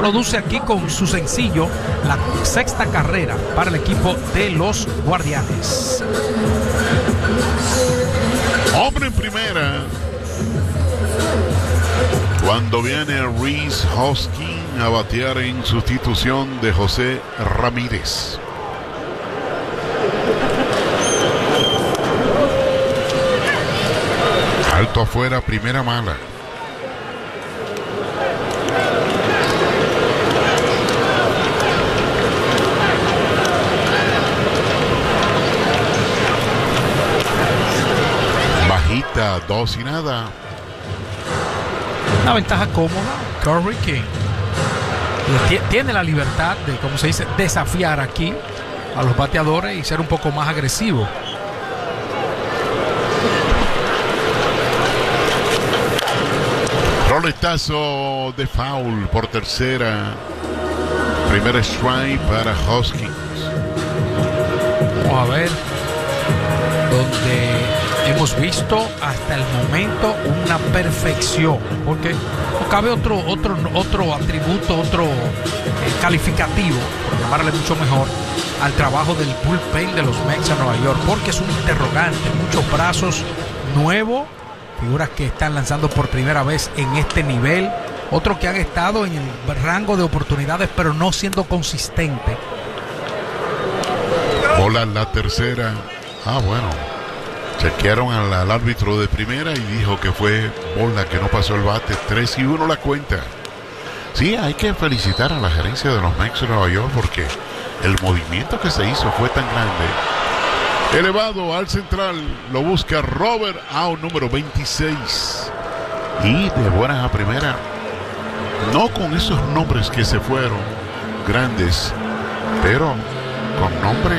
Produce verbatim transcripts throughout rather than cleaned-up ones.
produce aquí con su sencillo la sexta carrera para el equipo de los Guardianes. Hombre en primera. Cuando viene Rhys Hoskins a batear en sustitución de José Ramírez. Alto afuera, primera mala. Bajita, dos y nada. Una ventaja cómoda, Corey King. Tiene la libertad de, como se dice, desafiar aquí a los bateadores y ser un poco más agresivo. Roletazo de foul por tercera. Primer strike para Hoskins. Vamos a ver donde hemos visto hasta el momento una perfección, porque no cabe otro otro otro atributo, otro eh, calificativo, por llamarle mucho mejor, al trabajo del bullpen de los Mets de Nueva York, porque es un interrogante, muchos brazos nuevos, figuras que están lanzando por primera vez en este nivel, otros que han estado en el rango de oportunidades pero no siendo consistentes. Bola la tercera. Ah, bueno. Chequearon al, al árbitro de primera y dijo que fue bola, que no pasó el bate. tres y uno la cuenta. Sí, hay que felicitar a la gerencia de los Mets de Nueva York porque el movimiento que se hizo fue tan grande. Elevado al central, lo busca Robert Out, número veintiséis. Y de buenas a primera. No con esos nombres que se fueron grandes, pero con nombre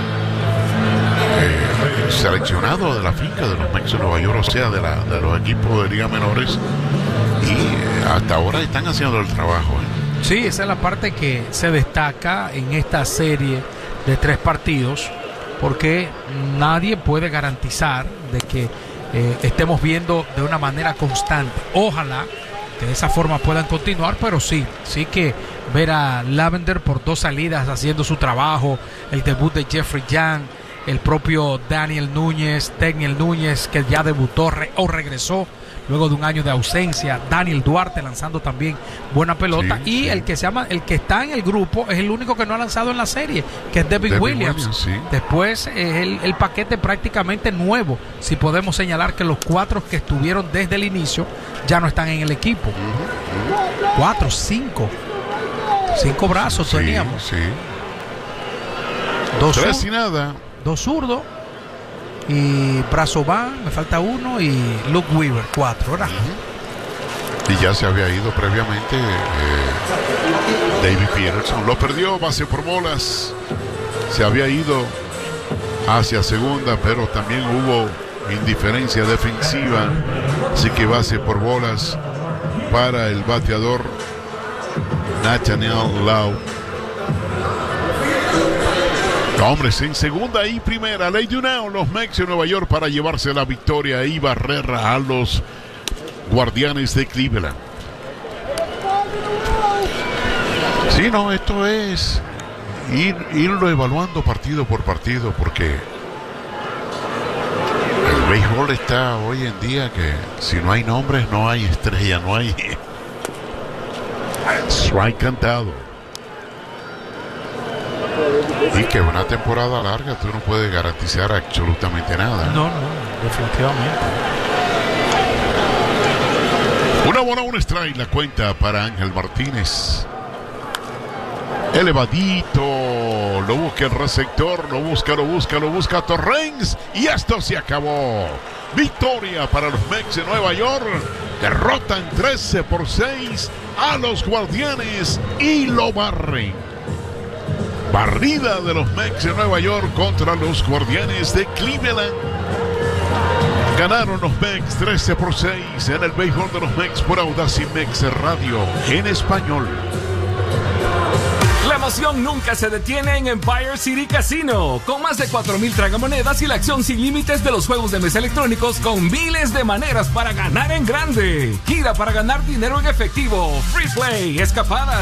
eh, seleccionado de la finca de los Mets de Nueva York, o sea, de, la, de los equipos de liga menores, y eh, hasta ahora están haciendo el trabajo. ¿eh? Sí, esa es la parte que se destaca en esta serie de tres partidos, porque nadie puede garantizar de que eh, estemos viendo de una manera constante. Ojalá que de esa forma puedan continuar, pero sí, sí que ver a Lavender por dos salidas haciendo su trabajo, el debut de Jeffrey Young, el propio Daniel Núñez, Daniel Núñez que ya debutó re, o regresó luego de un año de ausencia, Daniel Duarte lanzando también buena pelota, sí, y sí. el que se llama, el que está en el grupo es el único que no ha lanzado en la serie, que es Devin, Devin Williams, Williams sí. Después es el, el paquete prácticamente nuevo, si podemos señalar que los cuatro que estuvieron desde el inicio ya no están en el equipo. Uh-huh. Cuatro, cinco cinco brazos sí, teníamos sí. Dos tres sur, y nada, dos zurdos y Brazovan, me falta uno, y Luke Weaver, cuatro, ¿verdad? Uh-huh. Y ya se había ido previamente eh, David Peterson, lo perdió, base por bolas, se había ido hacia segunda, pero también hubo indiferencia defensiva, así que base por bolas para el bateador Nathaniel Lowe. Hombres en segunda y primera, ley de unao, los Mets de Nueva York para llevarse la victoria y barrer a los Guardianes de Cleveland. Sí, no, esto es ir, irlo evaluando partido por partido, porque el béisbol está hoy en día que si no hay nombres no hay estrella, no hay strike cantado. Y que una temporada larga tú no puedes garantizar absolutamente nada. No, no, definitivamente. Una bola, un strike, la cuenta para Ángel Martínez. Elevadito, lo busca el receptor, lo busca, lo busca, lo busca Torrens, y esto se acabó. Victoria para los Mets de Nueva York. Derrotan trece por seis a los Guardianes y lo barren. Barrida de los Mets de Nueva York contra los Guardianes de Cleveland. Ganaron los Mets trece por seis en el béisbol de los Mets por Audacy Mets Radio en español. La emoción nunca se detiene en Empire City Casino. Con más de cuatro mil tragamonedas y la acción sin límites de los juegos de mesa electrónicos con miles de maneras para ganar en grande. Gira para ganar dinero en efectivo, free play, escapadas,